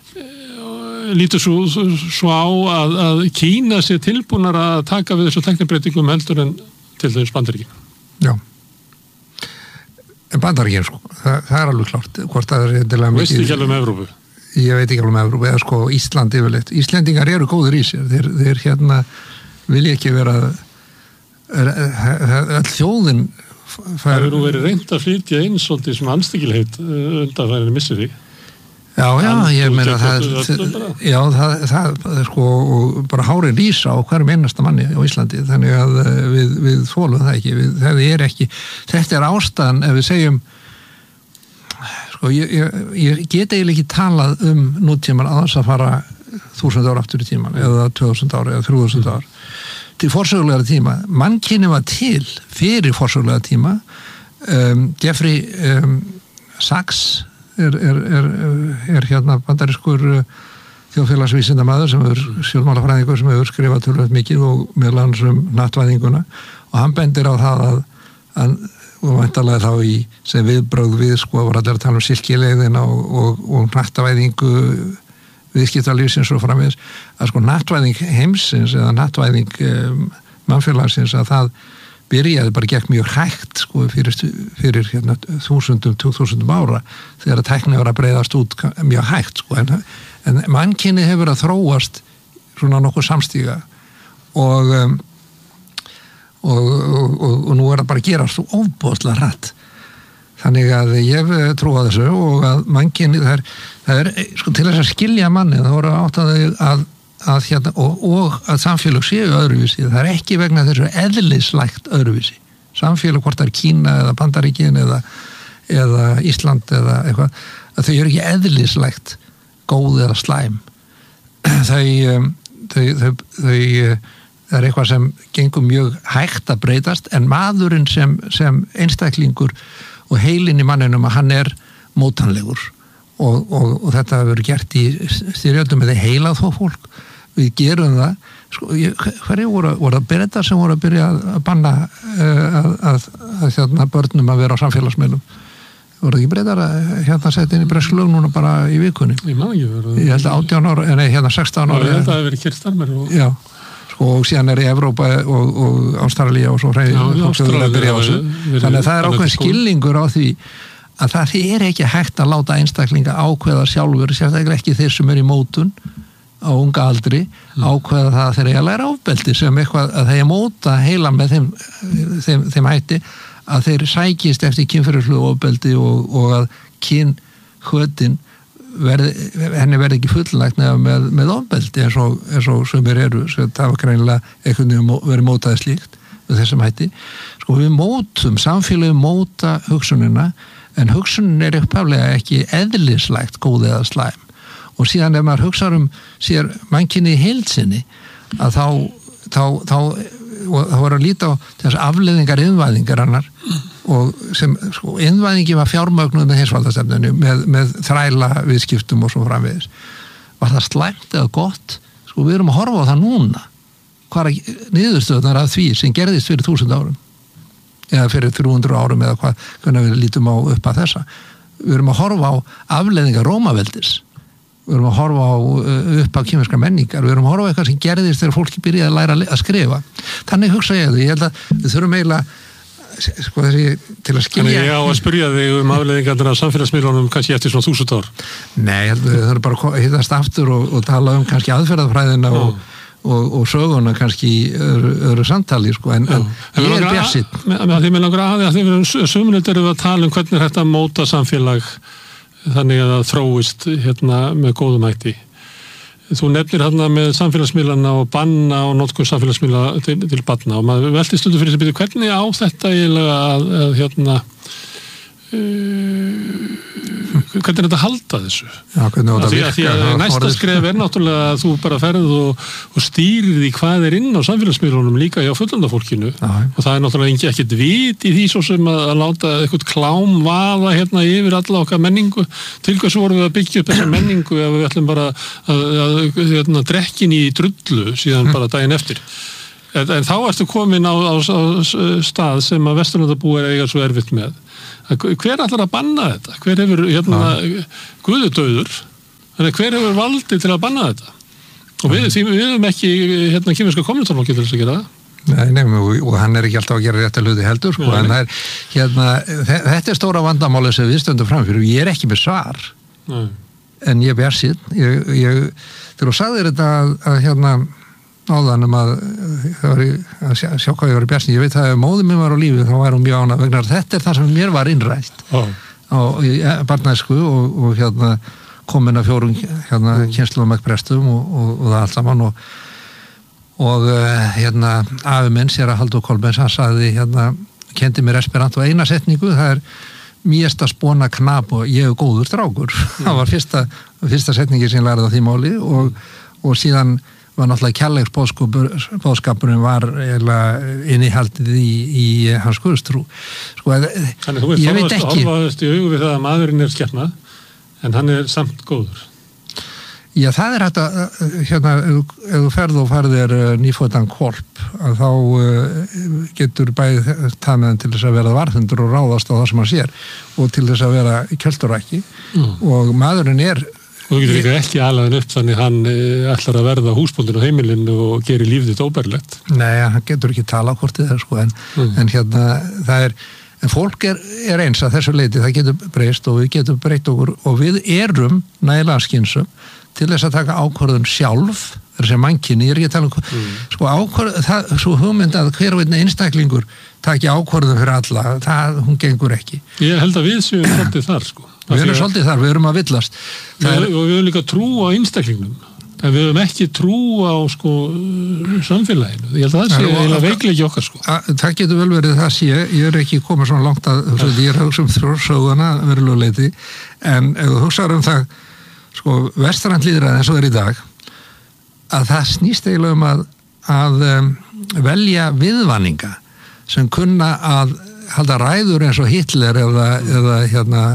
lítur svo á að Kína sé tilbúnar að taka við þessu tæknibreytingum heldur en til þess Bandaríkin. Já. En Bandaríkin, sko, það alveg klárt. Hvort það endilega mikið... Veistu ekki alveg Evrópu? Ég veit ekki alveg Evrópu, eða sko Ísland yfirleitt. Íslendingar eru góðir í sér. Þeir vilja ekki vera... Þjóðin... Það hefur nú verið reynt að flytja inn svolítið sem anstíkilheit undanfærinni missir því. Já, ég meina það sko, og bara hárin rísa á hverjum einasta manni á Íslandi, þannig að við þolum það ekki, þetta ástæðan ef við segjum sko, ég get eiginlega ekki talað nútíman að þess að fara 1000 ára aftur í tíman, eða 2000 ára eða 3000 ára til forsögulega tíma. Mannkyni var til fyrir forsögulega tíma. Jeffrey Sachs er bandarískur þjóðfélagsvísindamaður sem sjálfmálafræðingur sem hefur skrifað töluvert mikið og meðal annars hnattvæðinguna og hann bendir á það að og væntanlega þá í sem viðbrögð við sko var allir að tala silkileiðina og hnattvæðingu viðskiptalífsins og framvegis að sko hnattvæðing heimsins eða hnattvæðing mannfélagsins að það byrjaði bara gekk mjög hægt sko fyrir 1000-2000 ára þegar að tækni var að breiðast út mjög hægt sko en mannkyni hefur að þróast svona nokkuð samstíga og nú er það bara að gera svo ofboðslega hratt þannig að ég trú á þessu og að mannkyni það er sko til þess að skilja manni það voru átt að og að samfélag séu öðruvísi, það er ekki vegna þessu eðlislægt öðruvísi samfélag hvort það er Kína eða Bandaríkin eða Ísland eða eitthvað, að þau eru ekki eðlislægt góð eða slæm þau er eitthvað sem gengur mjög hægt að breytast en maðurinn sem einstaklingur og heilinn í manninum að hann er mótanlegur og þetta hefur gert í styrjöldum með heilað þó fólk við gerum það sko, hverju voru að Bretar sem voru að byrja að banna að börnum að vera á samfélagsmiðlum voru ekki Bretar að setja inn í bresklög núna bara í vikunni ég held að 18 ára, nei 16 ára þetta hefur verið kyrrstarmir já og síðan í Evrópa og Ástralía og svo þannig að það er ákveðin skilningur á því að það er ekki hægt að láta einstaklinga ákveða sjálfur, sérstaklega ekki þeir sem eru í mótun á unga aldri, ákveða það þeir eiga að læra ofbeldi sem eitthvað að þeir móta heila með þeim hætti að þeir sækist eftir kynferðislegu ofbeldi og að kynhvötin henni verði ekki fullnægt með ofbeldi eins og sumir eru, það var greinilega einhvern veginn verið mótaði slíkt með þessum hætti. Sko við mótum, samfélagi móta hugsunina en hugsunin er upphaflega ekki eðlislægt góð eða slæm og síðan ef maður hugsar sér mannkynið í heild sinni að þá voru að líta á þess afleiðingar iðnvæðingar hennar og sem sko iðnvæðingi var fjármögnuð með heimsvaldastefnunni með þræla viðskiptum og svo framvegis var það slæmt eða gott sko við erum að horfa á það núna hvað er niðurstöðunar af því sem gerðist fyrir 1000 árum eða fyrir 300 árum eða hvernig við lítum á upp að þessa við erum að horfa á afleiðingar Rómaveldis við erum að horfa á upp á kínverska menningar við erum að horfa á eitthvað sem gerðist þegar fólki byrjaði að læra að skrifa þannig hugsa ég held að við þurfum eiginlega sko þessi til að skilja Þannig ég á að spyrja þig afleiðingarnar af samfélagsmiðlunum kannski eftir svona 1000 ár Nei, við þurfum bara að hittast aftur og tala kannski aðferðafræðina og söguna kannski öðru samtali sko en ég er bjartsýnn Því mér langar að því við sömuleitt erum við að tala hvernig þetta móta samfélag þannig að það þróist með góðum hætti þú nefnir með samfélagsmiðlana og banna og notkun samfélagsmiðla til barna og maður velti stundum fyrir sig hvernig á þetta eiginlega að hvernig er þetta að halda þessu því að næsta skref er náttúrulega að þú bara ferð og stýrir því hvað er inn á samfélagsmiðlunum líka hjá fullorðna og það er náttúrulega ekkert vit í því svo sem að láta eitthvað klám vaða yfir alla okkar menningu til hvers vorum við að byggja upp þessa menningu ef við ætlum bara að drekkin í drullu síðan bara daginn eftir en þá ertu komin á stað sem að Vesturlandabúar eiga svo erfitt með hver ætlar að banna þetta? Hver hefur Guðudauður Þannig hver hefur valdið til að banna þetta? Og við höfum ekki kínverska kommunistaflokki til þess að gera það. Nei, og hann ekki alltaf að gera rétt að hluti heldur, sko, en það þetta stóra vandamáli sem við stöndum fram fyrir, ég ekki með svar, en ég bjarsinn, þegar þú sagðir þetta að áðan að sjá hvað ég var í bjarsinn, ég veit að ef móðir minn var á lífi, þá var hún mjög ánægð vegna þetta það sem mér var innrætt á barnæsku og komin að 4 kynslum með prestum og það allt saman og afi minn, séra Halldór Kolbens, hann sagði kendi mér esperanto eina setningu, það mesta spona knap og ég góður strákur. Það var fyrsta setningi sem ég lærði á því máli og síðan var náttúrulega kærleiksboðskapurinn var innihaldið í hans guðstrú. Sko, þannig þú horfaðist í augu við það að maðurinn skepna en hann samt góður. Já, það hægt að, ef þú ferð og farðir nýfótan hvolp, að þá getur bæði það með til þess að vera varðhundur og ráðast á það sem hann sér og til þess að vera kjölturækki og maðurinn og þú getur ekki alaðin upp þannig hann ætlar að verða húsbóndin á heimilinu og gerir líf þitt óbærilegt. Nei, hann getur ekki tala hvort það sko, en það en fólk eins að þessu leiti, það getur breyst og við getum breytt okkur og við erum nægilega skynsum til þess að taka ákvörðun sjálf, þessi mannkynni, ég ekki að tala sko ákvörðun, svo hugmynd að hver og einn einstaklingur taki ákvörðun fyrir alla, hún gengur ekki. Ég held að við séum svolítið þar sko. Við erum svolítið þar, við erum að villast. Og við höfum líka trú á einstaklingnum, en við höfum ekki trú á sko samfélaginu. Ég held að það sé eiginlega veikleiki okkar sko. Það getur vel verið það sé, ég ekki komið svona langt að ég hugsa þjóðsöguna verulega leiti, en ef þú hugsaður það sko vestrænt lýðræði eins og í dag að það snýst eiginlega að velja viðvanninga sem kunna að halda ræður eins og Hitler eða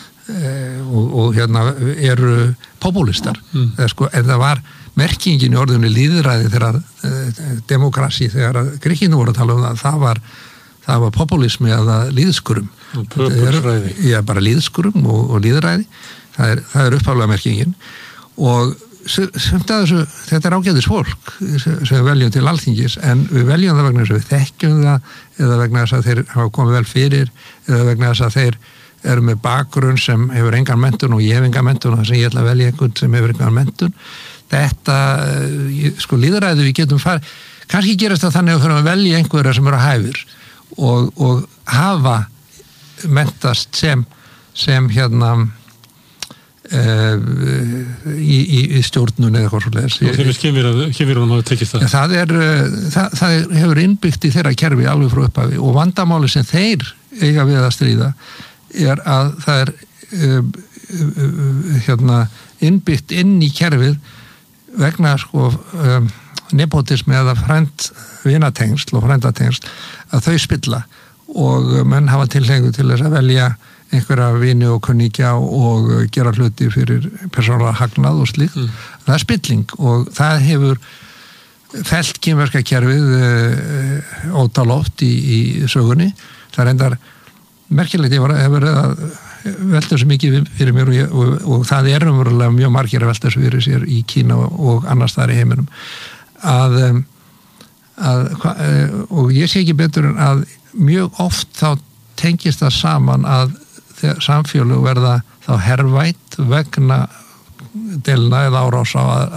eru populistar sko, en það var merkingin í orðinu lýðræði þegar demokrasi, þegar Grikkinu voru að tala um það var populismi eða lýðskurum bara lýðskurum og lýðræði. Það upphaflega merkingin og þetta ágætis fólk sem við veljum til Alþingis en við veljum það vegna þess að við þekkjum það eða vegna þess að þeir hafa komið vel fyrir eða vegna þess að þeir eru með bakgrunn sem hefur engan menntun og ég hef engan menntun og þess að ég ætla að velja einhvern sem hefur engan menntun þetta, sko lýðræði við getum farið, kannski gerast það þannig að við þurfum að velja einhverja sem eru að hæfur og hafa mentast sem í stjórnun eða hvað svo leiðis. Og þeim kemurunum hafa tekist það? Það hefur innbyggt í þeirra kerfi alveg frá upphafi og vandamáli sem þeir eiga við að stríða að það innbyggt inn í kerfið vegna sko nepotismi eða vinatengsl og frændatengsl að þau spilla og menn hafa tilhengu til þess að velja einhverja vini og kunningja og gera hluti fyrir persónulega hagnað og slíkt. Það spilling og það hefur fellt kínverska kerfið ótalóft í sögunni. Það endar merkilegt, ég hefur velta þessu mikið fyrir mér og það umverulega mjög margir að velta þessu fyrir sér í Kína og annars þar í heiminum og ég sé ekki betur en að mjög oft þá tengist það saman að samfélög verða þá hervætt vegna delna eða árása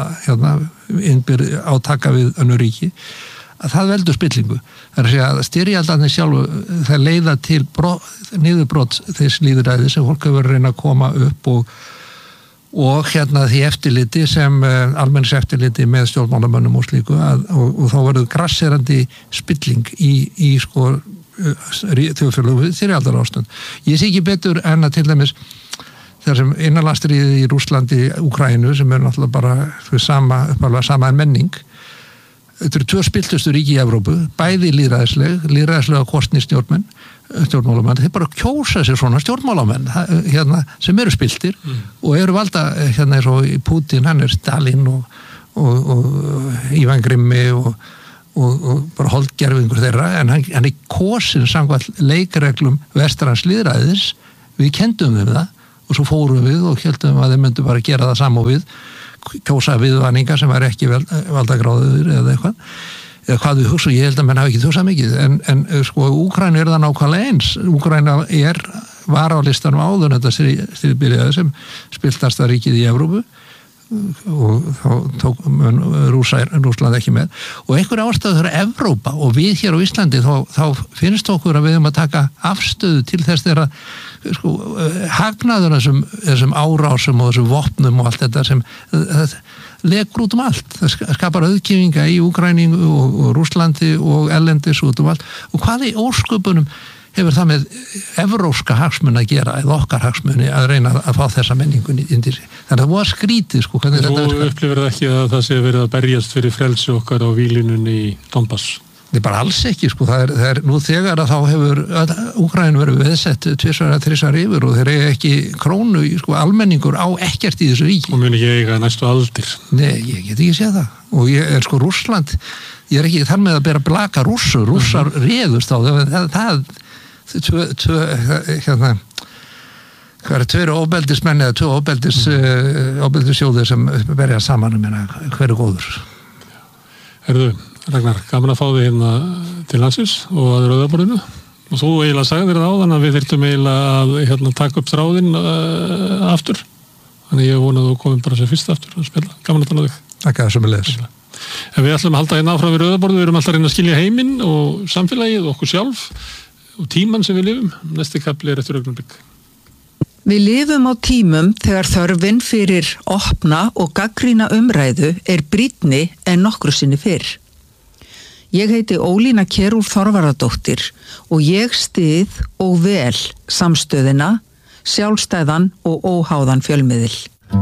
átaka við önnur ríki að það veldur spillingu. Það að segja að styrjaldarnir sjálfu það leiða til niðurbrot þess lýðræði sem fólk hefur reyna að koma upp og því eftirliti sem almennis eftirliti með stjórnmálamönnum og slíku og þá verður grasserandi spilling í sko þjóðfélögu styrjaldar ástand. Ég sé ekki betur en að til dæmis þar sem innanlandsstríðið í Rússlandi, Úkraínu sem náttúrulega bara sama menning. Þetta eru 2 spiltustu ríki í Evrópu, bæði lýðræðislega kostni stjórnmálamenn, þeir bara kjósa sér svona stjórnmálamenn sem eru spiltir og eru valda eins og Putin, hann Stalin og Ivan Grimmi og bara holdgerfingur þeirra en hann kosin samkvæmt leikreglum vestrans lýðræðis við kendum við það og svo fórum við og heldum að þeir myndu bara gera það saman við, kjósa viðvaninga sem var ekki valdagráður eða eitthvað, eða hvað við hugsa, ég held að menn hafi ekki hugsað mikið, en sko Úkraína það nákvæmlega eins, Úkraína var á listanum áður þetta stríðbyrjaði sem spiltasta ríkið í Evrópu og þá tók Rússland ekki með og einhver ástæður þeirra Evrópa og við hér á Íslandi þá finnst okkur að við höfum að taka afstöðu til þess þeirra sko, hagnaður þessum árásum og þessum vopnum og allt þetta sem legur út allt, það skapar auðkýfinga í Úkraínu og Rússlandi og ellendis út allt og hvað í ósköpunum hefur það með evrópska hagsmuni að gera eða okkar hagsmuni að reyna að fá þessa menningun indir sig. Þannig að það var skrítið sko. Þú upplifir ekki að það sé verið að berjast fyrir frelsi okkar á vílinunni í Donbass? Það bara alls ekki sko. Það er nú þegar að þá hefur Úkraína verið veðsett 2-3 yfir og þeir eiga ekki krónu sko, almenningur á ekkert í þessu ríki. Og muni ekki eiga næstu aldir? Nei, ég get ekki séð það. Og ég er sko Rússland, ég er ekki þar með að bera blaka Rússar réðust á það hérna hvað tveir ofbeldismenn eða tvö ofbeldissjóðir sem verja saman hver góður. Herðu, Ragnar, gaman að fá þig hérna til landsins og að Rauðaborðinu og þú eiginlega sagðir það áðan að við þyrftum eiginlega að hérna, taka upp þráðinn aftur, þannig ég vona að þú komum bara sem fyrst aftur að spila. Gaman að tala þig. Takk að þessum er leðis. En við ætlum að halda hérna áfram við Rauðaborðu, við erum alltaf að reyna að skilja heiminn og samfélagið og okkur sjálf og tímann sem við lifum. Næsti kapli eftir augnablik. Við lifum á tímum þegar þörfin fyrir opna og gagnrýna umræðu brýnni en nokkru sinni fyrr. Ég heiti Ólína Kjerúl Þorvarðardóttir og ég styð og vel samstöðina, sjálfstæðan og óháðan fjölmiðil.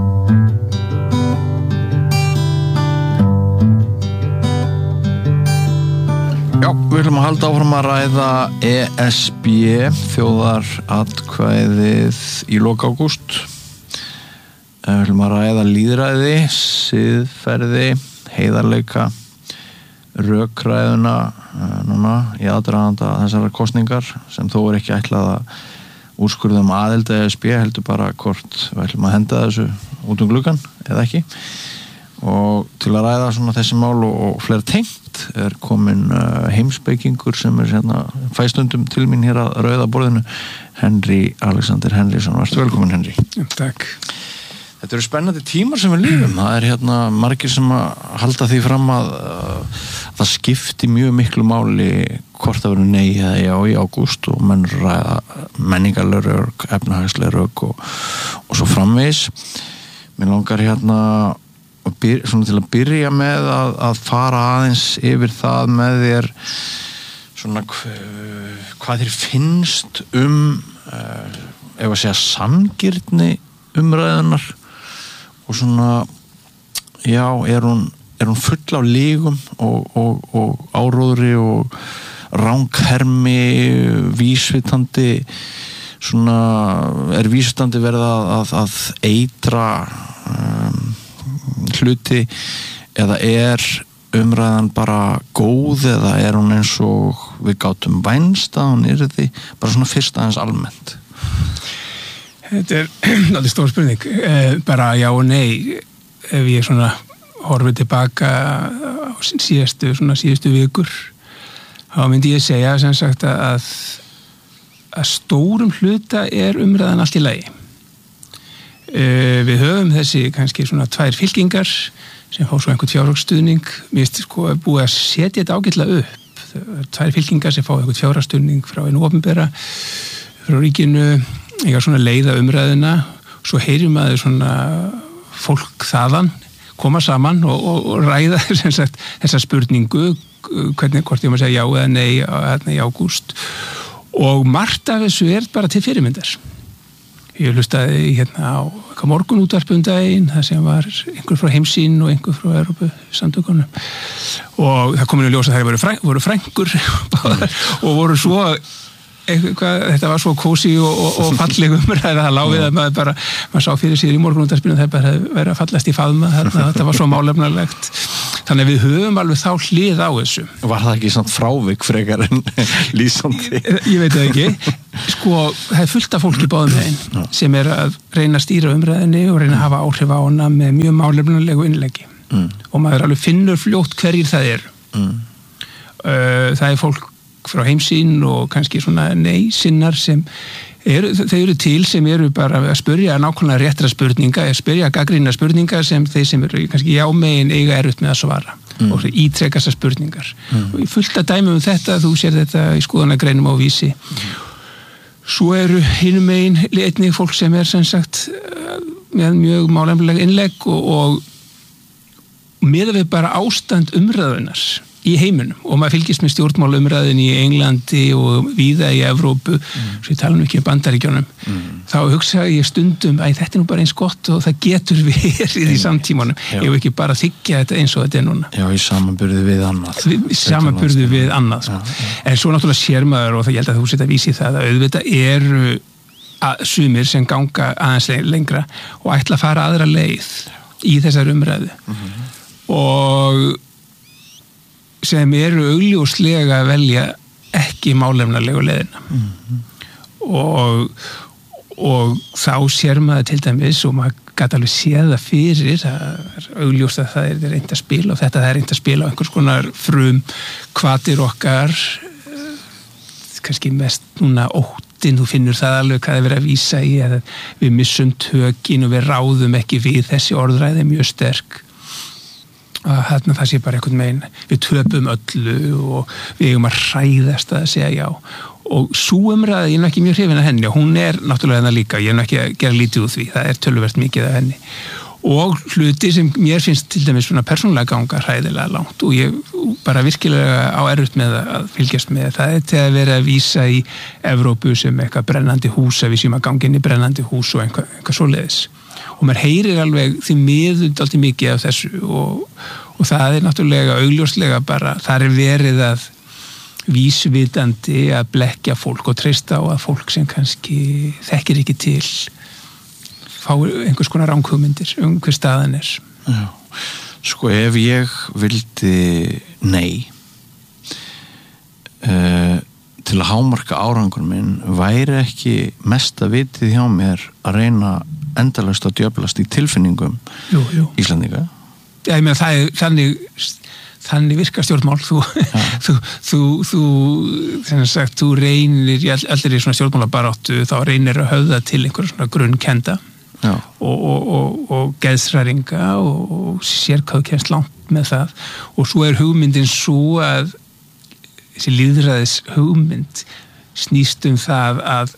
Já, við ætlum að halda áfram að ræða ESB, þjóðaratkvæðið í lok ágúst. Við ætlum að ræða lýðræði, siðferði, heiðarleika, rökræðuna núna í aðdraganda þessara kosningar sem þó ekki ætlað að úrskurða aðild að ESB, heldur bara hvort við ætlum að henda þessu út gluggann eða ekki. Og til að ræða svona þessi mál og fleira tengt komin heimspekingur sem hérna fæstundum til mín hér að Rauðaborðinu, Henry Alexander Henriksson. Varstu velkomin, Henry. Takk. Þetta eru spennandi tímar sem við lifum. Það hérna margir sem að halda því fram að það skipti mjög miklu máli hvort það verður nei eða já í ágúst og menn ræða menningarleg rök, efnahagsleg rök og svo framvegis. Mér langar hérna svona til að byrja með að fara aðeins yfir það með þér svona hvað þér finnst ef að segja sanngirni umræðunar og svona já, er hún full af lygum og áróðri og ranghermi, vísvitandi svona vísvitandi verið að eitra hluti eða umræðan bara góð eða hún eins og við gátum vænst að hún yrði bara svona fyrst aðeins almennt? Þetta náttúrulega stór spurning, bara já og nei. Ef ég svona horfið tilbaka á síðustu vikur þá myndi ég segja sem sagt að stórum hluta umræðan allt í lagi. Við höfum þessi kannski svona 2 fylkingar sem fá svo einhvern fjárhagsstuðning. Mér finnst sko búið að setja þetta ágætlega upp. 2 fylkingar sem fá einhvern fjárhagsstuðning frá einu opinbera, frá ríkinu, eiga svona leiða umræðuna. Svo heyrir maður svona fólk þaðan koma saman og ræða sem sagt þessa spurningu, hvort ég má segja já eða nei í ágúst. Og margt af þessu bara til fyrirmyndar. Ég hlustaði hérna á morgunútvarp daginn, það sem var einhver frá Heimsýn og einhver frá Evrópu samtökunum og það kom inn í ljós að þær voru frængur og voru svo þetta var svo kósí og falleg umræða að láfið að maður sá fyrir sér í morgunútvarpinu það bara verið að fallast í faðma þetta var svo málefnarlegt Þannig að við höfum alveg þá hlið á þessu. Var það ekki samt frávik frekar en lýsandi? Ég veit það ekki. Sko, það fullt af fólki báðum megin sem að reyna að stýra umræðinni og reyna að hafa áhrif á hana með mjög málefnulegu innleggi. Og maður alveg finnur fljótt hverjir það eru. Það fólk frá heimsýn og kannski svona nei-sinnar sem þeir eru til sem eru bara að spyrja nákvæmlega réttra spurninga, að spyrja gagnrýna spurningar sem þeir sem eru kannski jámegin eiga erfitt með að svara og ítrekka þessar spurningar. Og fullt að dæmi þetta, þú sér þetta í skoðanagreinum á Vísi. Svo eru hinum megin einnig fólk sem sem sagt með mjög málefnileg innlegg og miðað við bara ástand umræðunar í heiminum og maður fylgist með stjórnmálumræðin í Englandi og víða í Evrópu, svo ég tala nú ekki um Bandaríkjunum, þá hugsa ég stundum að þetta nú bara eins gott og það getur verið í samtímanum ef ekki bara þykja þetta eins og þetta núna. Já, í samanburði við annað. Samanburði við annað, sko. En svo náttúrulega sér maður og það ég held að þú setja að vísi það að auðvitað eru sumir sem ganga aðeins lengra og ætla að fara aðra leið í þessar umræðu og sem eru augljóslega að velja ekki málefnalegu leiðina og þá sér maður til dæmis og maður gæti alveg séð það fyrir það er augljóst að það er reynt að spila og þetta er reynt að spila á einhvers konar hvatir okkar kannski mest núna óttinn, þú finnur það alveg hvað er verið að vísa í að við missum tökin og við ráðum ekki við þessi orðræði mjög sterk að þarna það sé bara einhvern megin við töpum öllu og við eigum að hræðast að segja já og sú umræða, ég er ekki mjög hrifin af henni og hún er náttúrulega hennar líka, ég er ekki að gera lítið úr því, það er töluvert mikið af henni og hluti sem mér finnst til dæmis svona persónulega ganga hræðilega langt og ég bara virkilega á erfitt með að fylgjast með það þegar verið að vísa í Evrópu sem eitthvað brennandi hús að við séum að ganga inn í brennandi hús og eitthvað svoleiðis og maður heyrir alveg því miður dálítið mikið af þessu og það er náttúrulega augljóslega bara, það er verið að vísvitandi að blekkja fólk og treysta á að fólk sem kannski þekkir ekki til fá einhvers konar ranghugmyndir hver staðan er. Já, sko ef ég vildi nei til að hámarka árangur minn væri ekki mesta vitið hjá mér að reyna endalaust að djöflast í tilfinningum Íslandinga. Já, ég meina það er þannig virkar stjórnmál þú reynir allir í svona stjórnmálabaráttu þá reynir að höfða til einhverja svona grunnkenda og geðsræringa og sér hvað kemst langt með það og svo er hugmyndin svo að þessi lýðræðis hugmynd snýst það að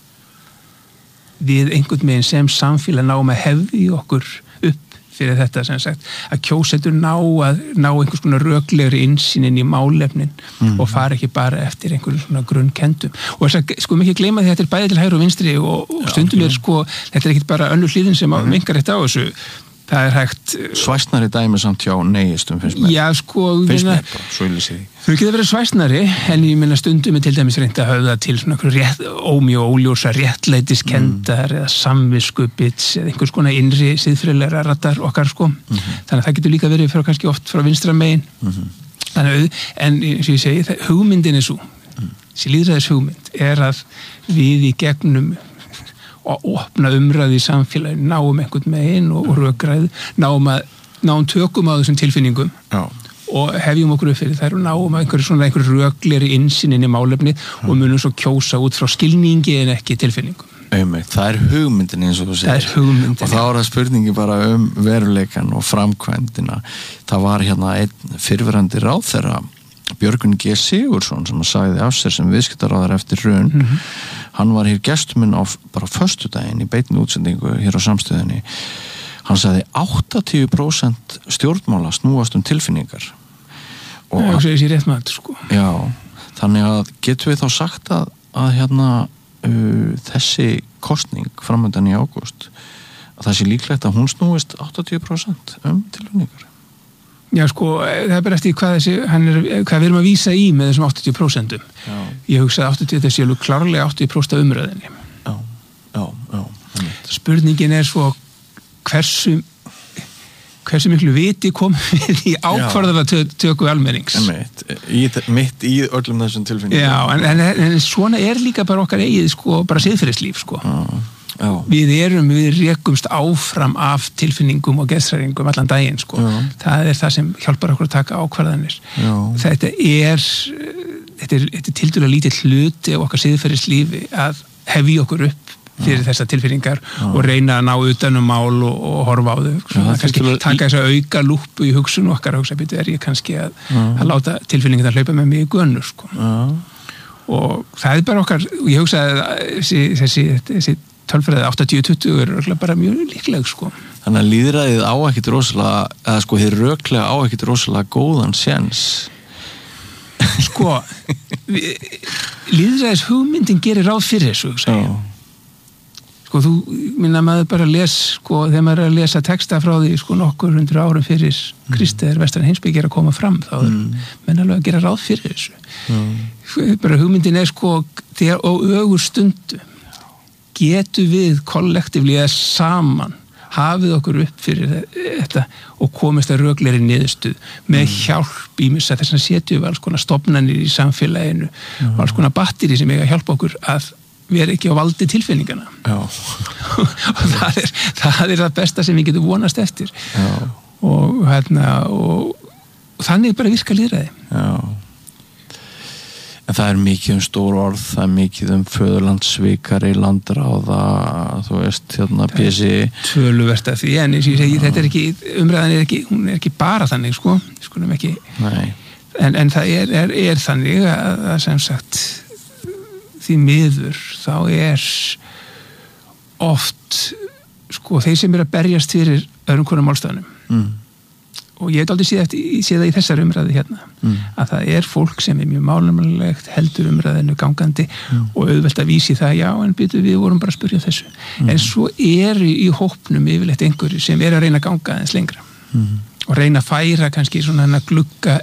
við einhvern veginn sem samfélag náum að hefði okkur upp fyrir þetta sem sagt að kjósendur ná einhvers konar röklegri innsýnin í málefnin og fara ekki bara eftir einhverjum svona grunnkendum og þess að sko mikið gleyma því að þetta er bæði til hægri og vinstri og stundum er sko þetta er ekki bara önnur hlýðin sem vinkar þetta á þessu það er hægt svæsnari dæmi samt hjá neiistum finnst mér já sko finnst mér bara, svo vil ég sé því þau geta verið svæsnari en ég meina stundum er til dæmis reynt að höfða til svona ómjög óljósa réttlætiskendar eða samviskubits eða einhvers konar innri siðfræðilegra rattar okkar sko þannig að það getur líka verið fyrir kannski oft frá vinstra megin þannig að en eins og ég segi hugmyndin er svo þessi lýðræðis hugmynd er að við í gegnum og opna umræði í samfélagi náum einhvern megin og rökræð náum tökum á þessum tilfinningum og hefjum okkur upp fyrir þær og náum einhver röklegri innsýnin í málefni og munum svo kjósa út frá skilningi en ekki tilfinningum. Það er hugmyndin eins og þú segir og þá er það spurningi bara veruleikan og framkvæmdina. Það var hérna einn fyrrverandi ráðherra Björgvin G. Sigurðsson sem sagði af sér sem viðskiptaráðherra eftir hrun hann var hér gestuminn á bara föstudaginn í beinni útsendingu hér á Samstöðinni hann sagði 80% stjórnmála snúast tilfinningar og það er sér rétt maður sko já, þannig að getum við þá sagt að hérna þessi kosning framöndan í ágúst að það sé líklegt að hún snúist 80% tilfinningar. Já sko, það er bara eftir hvað við erum að vísa í með þessum 80%. Já. Ég hugsa að 80% þessi alveg klárlega 80% af umræðinni. Já. Spurningin er svo hversu hversu miklu viti komum við í ákvarðanatöku almennings. Mitt í öllum þessum tilfinningum. Já, en svona líka bara okkar eigið, sko, bara siðferðislíf, sko. Já. Við rekumst áfram af tilfinningum og geðshræringum allan daginn, sko. Já. Það það sem hjálpar okkur að taka ákvarðanir. Já. Þetta tildulega lítið hluti af okkar siðferðislífi að hefja okkur upp fyrir þessar tilfinningar og reyna að ná utan mál og horfa á þau. Kannski taka þessa auka lúpu í hugsun okkar og hugsa, ég kannski að láta tilfinningar að hlaupa með mig í gönnur, sko. Og það bara okkar, ég hugsa að þessi tölfræði 80-20 bara mjög líkleg, sko. Þannig að lýðræðið á ekkit rosalega, eða sko, þið röklega á ekkit rosalega góðan séns. Sko, lýðræðis hugmyndin gerir ráð fyrir þessu, hugsa ég. Sko, minna maður bara sko, þegar maður að lesa texta frá því, sko, nokkur 100 árum fyrir Kristi vestræn heimspeki að koma fram, þá menn alveg að gera ráð fyrir þessu. Bara hugmyndin sko, þegar á ögur stundu getum við kollektíflega saman hafið okkur upp fyrir þetta og komist að röglegri niðurstuð með hjálp ýmissa þess að setjum við alls konar stofnanir í samfélaginu og alls konar batteri sem eiga að hjálpa okkur að vera ekki á valdi tilfinningana. Og það það besta sem við getum vonast eftir. Og þannig bara virka lýðræði. En það mikið stór orð, það mikið föðurlandssvikari, landráða, þú veist, PSI. Töluvert af því, en ég segi, þetta ekki, umræðan hún ekki bara þannig, sko, skulum ekki. Nei. En það þannig að sem sagt, því miður, þá oft, sko, þeir sem að berjast fyrir öðrum konum málstaðanum. Og ég aldrei séð það í þessar umræði hérna, að það fólk sem mjög málefnalegt, heldur umræðinu gangandi og auðvelt að vísi það, já, en við vorum bara að spyrja þessu. En svo í hópnum yfirleitt einhverju sem að reyna að ganga aðeins lengra og reyna að færa kannski svona glugga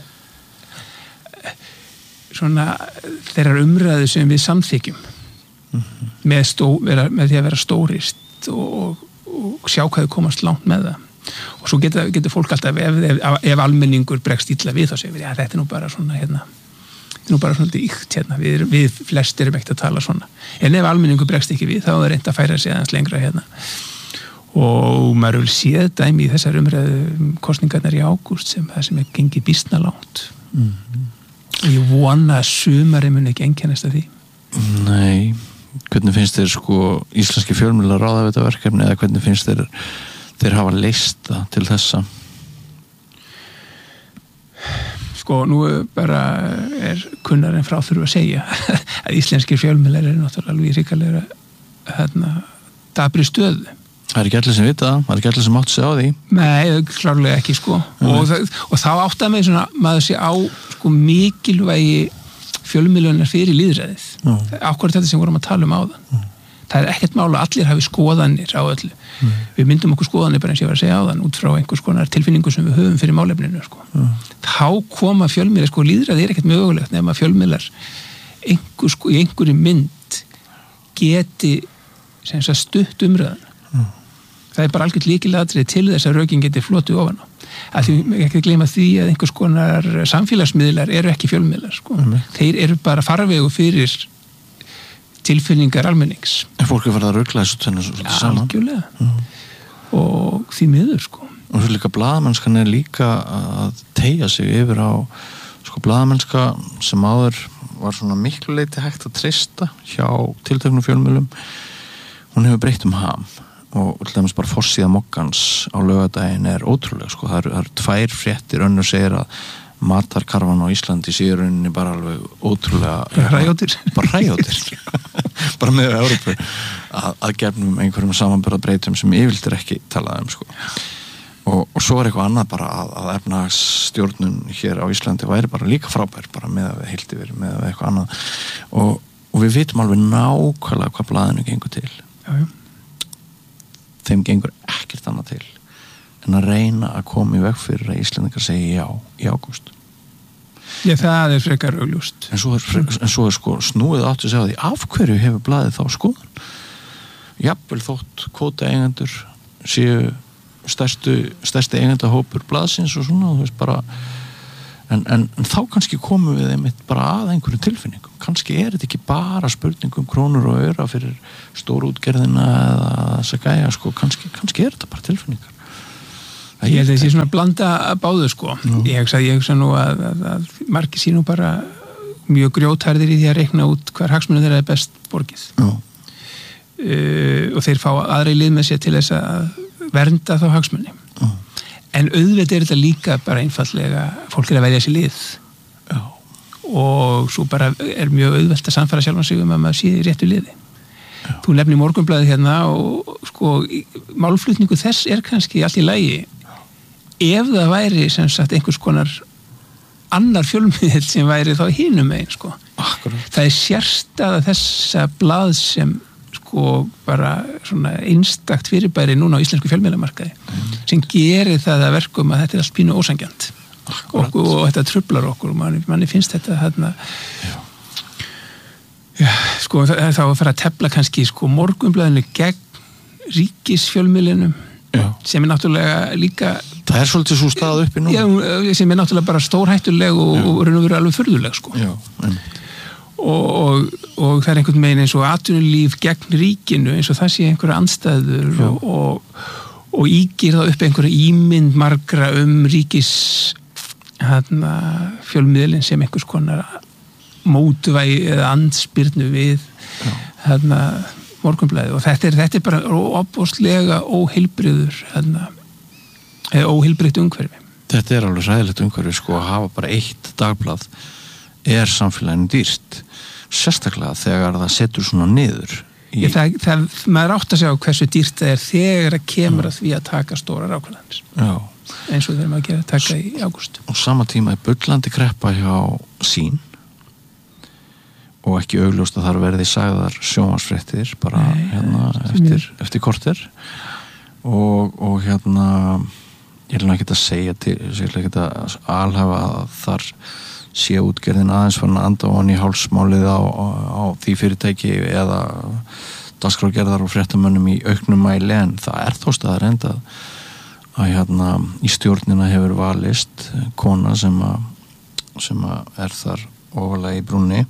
svona þeirrar umræðu sem við samþykjum með því að vera stórist og sjá hvað þau komast langt með það. Og svo getur fólk alltaf ef almenningur bregst illa við þá segir við, já, þetta nú bara svona hérna, þetta nú bara svona íkt hérna, við flest erum ekkert að tala svona, en ef almenningur bregst ekki við þá reynt að færa sig aðeins lengra hérna. Og maður vil séð dæmi í þessar umræðu kosningarnar í ágúst sem gengið býsna langt. Og ég vona að sumarið mun ekki einkennast af því. Nei, hvernig finnst þér sko íslenski fjölmiðlar ráða við þetta verkefni eða hvernig finnst þér þeir hafa leyst það til þessa? Sko, nú bara kunnar en frá þurfa að segja að íslenskir fjölmiðlar náttúrulega alveg ríkalega dabri stöðu. Það ekki allir sem vita það, það ekki allir sem átt sig á því. Nei, klárlega ekki, sko. Og þá átt að með svona, maður sé á sko mikilvægi fjölmiðlunar fyrir lýðræðið. Akkurat þetta sem vorum að tala áðan. Það ekkert mál að allir hafi skoðanir á öllu. Við myndum okkur skoðanir bara eins og ég var að segja áðan út frá einhvers konar tilfinningu sem við höfum fyrir málefninu, sko. Þá koma fjölmiðlar, sko, lýðræði ekkert mögulegt nema fjölmiðlar í einhverju mynd geti sem sagt stutt umræðan. Það bara algjört lykilatriði til þess að rökin geti flotið ofan á. Að því ekki gleyma því að einhvers konar samfélagsmiðlar ekki fjölmiðlar, sko. Þeir bara farvegu fyrir tilfinningar almennings. En fólk farið að rugla þessu tvennu saman. Algjörlega. Og því miður, sko. Og svo líka blaðamennskan líka að teygja sig yfir á sko blaðamennska sem áður var svona miklu leyti hægt að treysta hjá tilteknum fjölmiðlum. Hún hefur breytt ham og til dæmis bara forsíða mokkans á laugardaginn ótrúlega, sko. Það eru 2 fréttir, önnur segir að matarkarfan á Íslandi séu rauninni bara alveg ótrúlega hræjóttir bara með Evrópu að gefnum einhverjum samanburðarbreytum sem yfirleitt ekki talað sko. Og svo eitthvað annað bara að efnahagsstjórnun hér á Íslandi væri bara líka frábær bara með að heilt yfir með eitthvað annað og við vitum alveg nákvæmlega hvað blaðinu gengur til. Já. Þeim gengur ekkert annað til en að reyna að koma í veg fyrir að Íslendingar segi já í ágúst. Já, það frekar augljóst. En svo sko snúið áttu að segja því af hverju hefur blaðið þá skoðun? Jafnvel þótt kvótaeigendur séu stærsti eigendahópur blaðsins og svona, þú veist bara en þá kannski komum við einmitt bara að einhverju tilfinningum, kannski þetta ekki bara spurningum krónur og aura fyrir stórútgerðina eða þess að gæja, sko, kannski þetta bara tilfinningar. Ég held að það sé svona blanda báðu, sko. Ég hugsa nú að margir sé nú bara mjög grjótharðir í því að reikna út hver hagsmunum þeirra best borgið. Og þeir fá aðra í lið með sér til þess að vernda þá hagsmunni. En auðvitað þetta líka bara einfallega, fólk að velja sér lið. Og svo bara mjög auðvelt að samfæra sjálfan sig að maður sé í réttu liði. Þú nefnir Morgunblaðið hérna og sko, málflutningu þess kannski allt í lagi ef það væri sem sagt einhvers konar annar fjölmiðill sem væri þá hinum megin, sko. Akkurat. Það sérstæða þessa blað sem sko bara svona einstakt fyrirbæri núna á íslensku fjölmiðlamarkaði sem gerir það að verkum að þetta allt pínu ósangjant og þetta truflar okkur og manni finnst þetta hérna sko þá að fara að tefla kannski sko Morgunblaðinu gegn ríkisfjölmiðlinum sem náttúrulega líka það svolítið svo stað uppi nú sem náttúrulega bara stórhættuleg og raun og veru alveg furðuleg, sko. Og það einhvern veginn eins og atvinnulíf gegn ríkinu eins og það sé einhverja andstæður og ígir það upp einhverja ímynd margra ríkis fjölmiðlinn sem einhvers konar mótvægi eða andspyrnu við Morgunblaðið og þetta er bara opbóðslega óheilbrigður eða óheilbrigt umhverfi. Þetta er alveg ræðilegt umhverfi, sko, að hafa bara eitt dagblað samfélaginu dýrt, sérstaklega þegar það setur svona niður. Maður átt að sjá hversu dýrt það er þegar að kemur að því að taka stórar ákvarðanir. Eins og þegar maður taka í ágúst. Og sama tíma bullandi kreppa hjá Sýn og ekki augljóst að þar verði sagðar sjónvarpsfréttir bara eftir korter og hérna ég vil ekki að segja til ég vil ekki að alhafa að þar sé útgerðin aðeins fyrir að anda ofan í hálsmálið á því fyrirtæki eða dagskrárgerðar og fréttamönnum í auknum mæli en það þó staðreynd að hérna í stjórnina hefur valist kona sem að þar ofalega í brúnni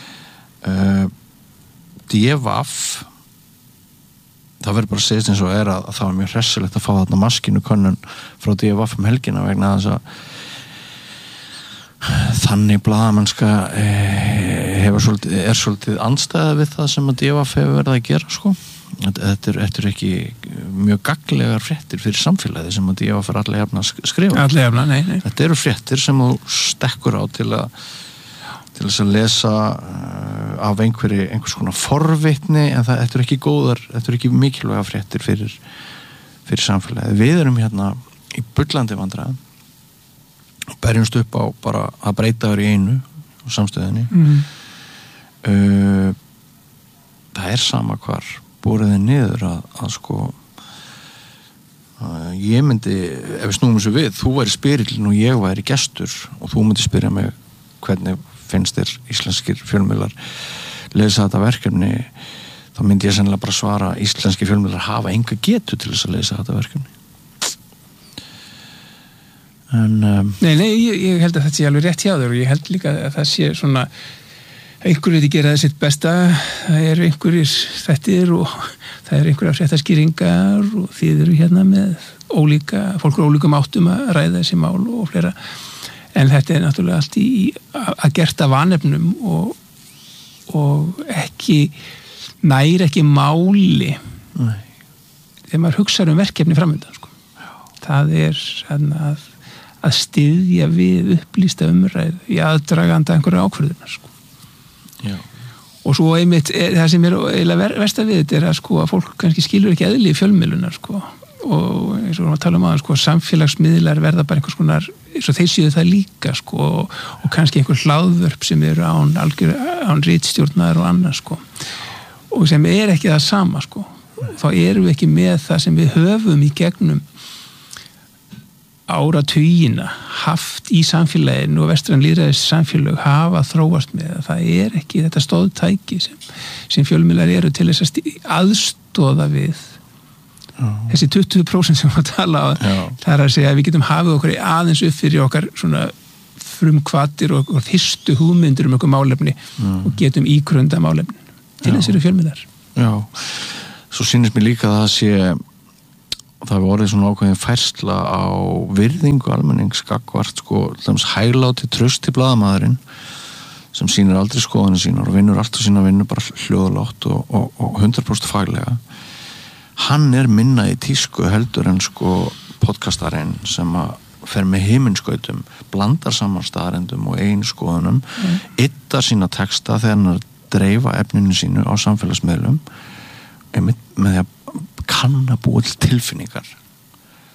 DVAF það verður bara að segja eins og að það var mjög hressilegt að fá þarna maskinu könnun frá DVAF helgina vegna þess að þannig blaðamennska er svolítið andstæða við það sem að DVAF hefur verið að gera, sko. Þetta er ekki mjög gagnlegar fréttir fyrir samfélagið sem að DVAF er allega jafna að skrifa. Allega jafna, nei. Þetta eru fréttir sem þú stekkur á til þess að lesa af einhvers konar forvitni en þetta er ekki góðar, þetta er ekki mikilvæga fréttir fyrir samfélagið. Við erum hérna í bullandi vandræðum og berjumst upp á bara að breyta þér í einu á samstöðinni. Það sama hvar búriði niður að sko ég myndi, ef við snúum þessu við, þú væri spyrillin og ég væri gestur og þú myndi spyrja mig hvernig finnst þér íslenskir fjölmiðlar lesa þetta verkefni, þá myndi ég sennilega bara svara íslenskir fjölmiðlar hafa enga getu til þess að lesa þetta verkefni. Nei, ég held að þetta sé alveg rétt hjá þér og ég held líka að það sé svona einhverjir gera það sitt besta, það eru einhverjir þættir og það eru einhverjar fréttaskýringar og þið eru hérna með fólk úr ólíkum áttum að ræða þessi mál og fleira. En þetta er náttúrulega allt að gert af vanefnum og nær ekki máli þegar maður hugsar verkefni framöndan, sko. Það er að styðja við upplýsta umræðu í aðdraganda einhverja ákvörðunar, sko. Já. Og svo einmitt það sem er eiginlega versta við þetta er að sko að fólk kannski skilur ekki eðli í fjölmiðlunar, sko. Og eins og við tala aðeins, sko, samfélagsmiðlar verða bara einhvers konar, eins og þeir séu það líka, sko, og kannski einhver hlaðvörp sem eru án ritstjórnar og annað, sko, og sem er ekki það sama, sko. Þá erum við ekki með það sem við höfum í gegnum áratugina haft í samfélaginu og vestræn lýðræðis samfélag hafa þróast með það er ekki þetta stóðtæki sem fjölmiðlar eru til þess að aðstoða við þessi 20% sem við tala á, það að segja að við getum hafið okkur aðeins upp fyrir okkar svona frumkvatir og fyrstu hugmyndir okkur málefni og getum ígrunda málefni til þess eru fjölmiðlar. Já, svo sýnist mér líka að það hefur orðið svona ákveðin færsla á virðingu almennings gagnvart hægláti trausti blaðamaðurinn sem sýnir aldrei skoðanir sínar og vinnur alltaf sína vinnu bara hljóðlátt og 100% faglega. Hann minna í tísku heldur en podcastarinn sem að fer með himinskautum, blandar saman staðrendum og eigin skoðunum, yttar sína texta þegar hann dreifa efninu sínu á samfélagsmiðlum með því að kann að búa til tilfinningar